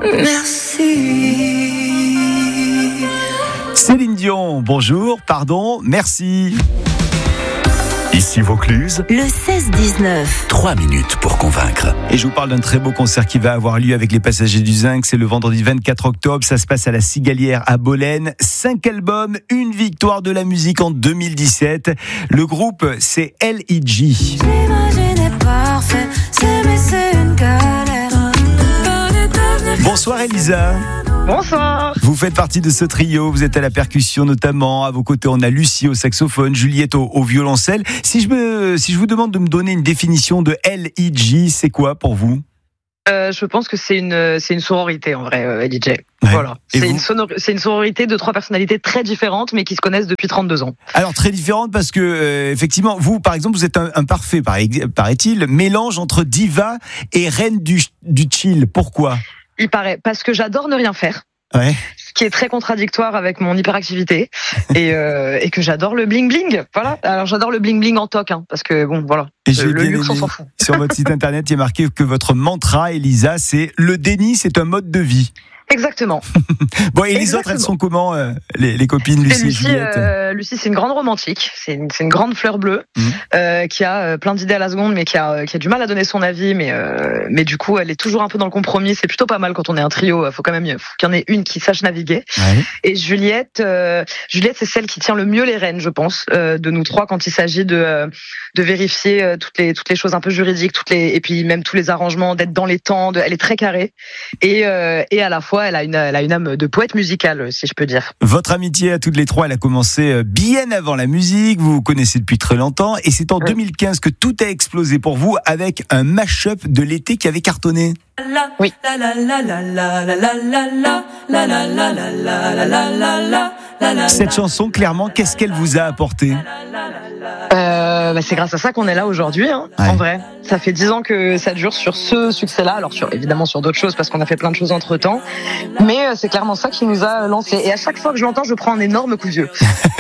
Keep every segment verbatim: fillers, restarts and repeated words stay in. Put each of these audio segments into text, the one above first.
Merci. Céline Dion, bonjour, pardon, merci. Ici Vaucluse, le seize dix-neuf. trois minutes pour convaincre. Et je vous parle d'un très beau concert qui va avoir lieu avec les Passagers du Zinc. C'est le vendredi vingt-quatre octobre. Ça se passe à la Cigalière à Bolène. Cinq albums, une victoire de la musique en deux mille dix-sept. Le groupe, c'est L E G. J'imaginais parfait, s'aimer c'est une galère. Bonsoir Elisa. Bonsoir. Vous faites partie de ce trio, vous êtes à la percussion notamment. À vos côtés, on a Lucie au saxophone, Juliette au, au violoncelle. Si je, me, si je vous demande de me donner une définition de L E G, c'est quoi pour vous ? Euh, je pense que c'est une c'est une sororité en vrai, euh, L E G. Ouais. Voilà. Et C'est vous une, sonor- c'est une sororité de trois personnalités très différentes, mais qui se connaissent depuis trente-deux ans. Alors très différente parce que euh, effectivement, vous par exemple, vous êtes un, un parfait, paraît-il, mélange entre diva et reine du, du chill. Pourquoi ? Il paraît parce que j'adore ne rien faire. Ouais. Ce qui est très contradictoire avec mon hyperactivité et, euh, et que j'adore le bling bling. Voilà. Alors j'adore le bling bling en toc, hein, parce que bon, voilà. Et j'ai le bien luxe, on aimé. s'en fout. Sur votre site internet, il y a marqué que votre mantra, Elisa, c'est le déni, c'est un mode de vie. Exactement. Bon, et les Exactement. autres, elles sont comment, euh, les, les copines Et Lucie et Lucie, Juliette euh, Lucie, c'est une grande romantique. C'est une, c'est une grande fleur bleue Mhm. euh, qui a euh, plein d'idées à la seconde, mais qui a, qui a du mal à donner son avis. Mais, euh, mais du coup, elle est toujours un peu dans le compromis. C'est plutôt pas mal quand on est un trio. Faut quand même faut qu'il y en ait une qui sache naviguer. Ouais. Et Juliette, euh, Juliette, c'est celle qui tient le mieux les rênes, je pense, euh, de nous trois quand il s'agit de euh, de vérifier euh, toutes les toutes les choses un peu juridiques, toutes les et puis même tous les arrangements, d'être dans les temps. De, elle est très carrée et euh, et à la fois, elle a une elle a une âme de poète musicale, si je peux dire. Votre amitié à toutes les trois, elle a commencé bien avant la musique. Vous vous connaissez depuis très longtemps. Et c'est en Oui. deux mille quinze que tout a explosé pour vous avec un mash-up de l'été qui avait cartonné. Oui. Cette chanson, clairement, qu'est-ce qu'elle vous a apporté ? Euh, bah c'est grâce à ça qu'on est là aujourd'hui, hein, Ouais. en vrai. Ça fait dix ans que ça dure sur ce succès-là, alors sur évidemment sur d'autres choses parce qu'on a fait plein de choses entre temps, mais euh, c'est clairement ça qui nous a lancé. Et à chaque fois que je l'entends, je prends un énorme coup de vieux.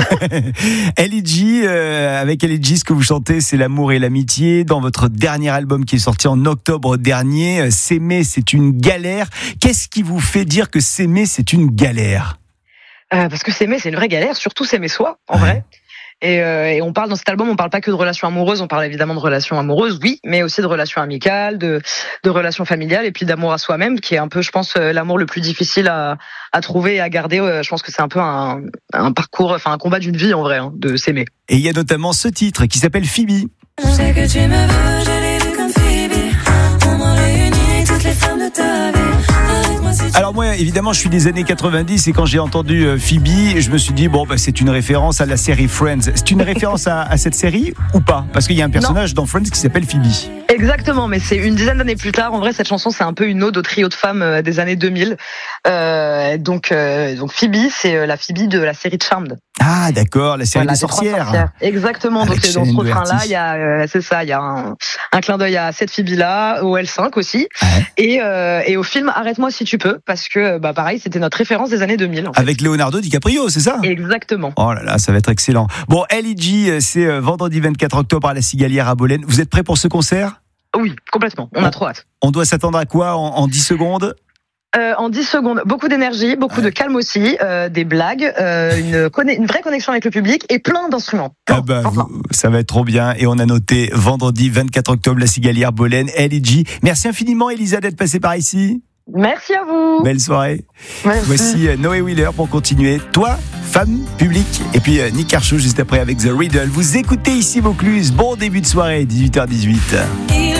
L E G, euh, avec L E G, ce que vous chantez, c'est l'amour et l'amitié. Dans votre dernier album qui est sorti en octobre dernier, euh, s'aimer, c'est une galère. Qu'est-ce qui vous fait dire que s'aimer, c'est une galère ? Euh, parce que s'aimer, c'est une vraie galère, surtout s'aimer soi, en Ouais. vrai. Et, euh, et on parle dans cet album, on parle pas que de relations amoureuses, on parle évidemment de relations amoureuses, oui, mais aussi de relations amicales, de, de relations familiales et puis d'amour à soi-même, qui est un peu, je pense, euh, l'amour le plus difficile à, à trouver et à garder. Euh, je pense que c'est un peu un, un parcours, enfin un combat d'une vie en vrai, hein, de s'aimer. Et il y a notamment ce titre qui s'appelle Phoebe. Je sais que tu me veux, je l'ai vu comme Phoebe. On m'en réunit toutes les femmes de ta vie. Arrête-moi si tu Alors moi, évidemment, je suis des années quatre-vingt-dix et quand j'ai entendu euh, Phoebe, je me suis dit, bon, bah, c'est une référence à la série Friends. C'est une référence à, à cette série ou pas ? Parce qu'il y a un personnage dans Friends qui s'appelle Phoebe. Exactement, mais c'est une dizaine d'années plus tard. En vrai, cette chanson, c'est un peu une ode au trio de femmes euh, des années deux mille. Euh, donc, euh, donc Phoebe, c'est euh, la Phoebe de la série Charmed. Ah, d'accord, la série Voilà, des des trois sorcières. sorcières. Exactement. Avec Donc, c'est dans ce Shannen refrain-là, Doherty. il y a, euh, c'est ça, il y a un, un clin d'œil à cette Phoebe-là, au L cinq aussi, Ouais. et, euh, et au film Arrête-moi si tu peux, parce que, bah, pareil, c'était notre référence des années deux mille. En fait. Avec Leonardo DiCaprio, c'est ça ? Exactement. Oh là là, ça va être excellent. Bon, L E G, c'est euh, vendredi vingt-quatre octobre à la Cigalière à Bolène. Vous êtes prêts pour ce concert ? Oui, complètement. On Oh. a trop hâte. On doit s'attendre à quoi en, en dix secondes ? Euh, en dix secondes, beaucoup d'énergie, beaucoup de calme aussi, euh, des blagues, euh, une, conne- une vraie connexion avec le public et plein d'instruments. Plein, Ah bah, plein, plein. vous- ça va être trop bien. Et on a noté vendredi vingt-quatre octobre, la Cigalière Bolène, L E G. Merci infiniment, Elisa, d'être passée par ici. Merci à vous. Belle soirée. Merci. Voici euh, Noé Wheeler pour continuer. Toi, femme, public. Et puis euh, Nick Carchou juste après avec The Riddle. Vous écoutez ici Vaucluse. Bon début de soirée, dix-huit heures dix-huit. veux.